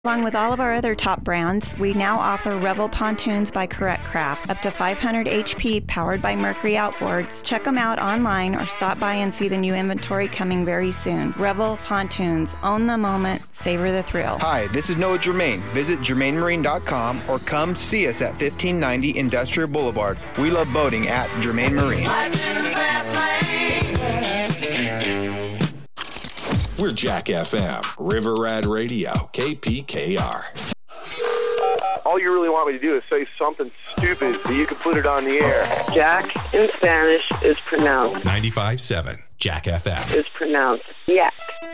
Along with all of our other top brands, we now offer Revel pontoons by Correct Craft, up to 500 HP, powered by Mercury outboards. Check them out online or stop by and see the new inventory coming very soon. Revel pontoons. Own the moment, savor the thrill. Hi, this is Noah Germain. Visit GermainMarine.com or come see us at 1590 Industrial Boulevard. We love boating at Germain Marine. We're Jack FM, River Rad Radio, KPKR. All you really want me to do is say something stupid so you can put it on the air. Jack in Spanish is pronounced 95.7 Jack FM. Is pronounced yak.